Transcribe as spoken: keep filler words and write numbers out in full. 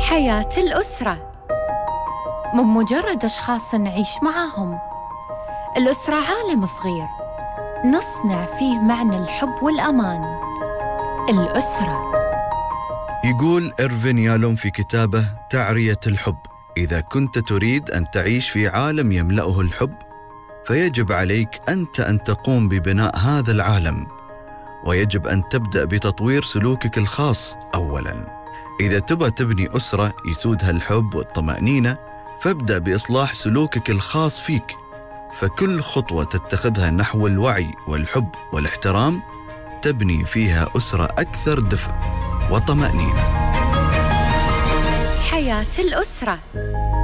حياة الأسرة مو مجرد أشخاص نعيش معاهم. الأسرة عالم صغير نصنع فيه معنى الحب والأمان. الأسرة. يقول إيرفين يالوم في كتابه تعرية الحب: إذا كنت تريد أن تعيش في عالم يملأه الحب، فيجب عليك أنت أن تقوم ببناء هذا العالم، ويجب أن تبدأ بتطوير سلوكك الخاص أولاً. إذا تبى تبني أسرة يسودها الحب والطمأنينة، فابدأ بإصلاح سلوكك الخاص فيك، فكل خطوة تتخذها نحو الوعي والحب والاحترام تبني فيها أسرة أكثر دفء وطمأنينة. حياة الأسرة.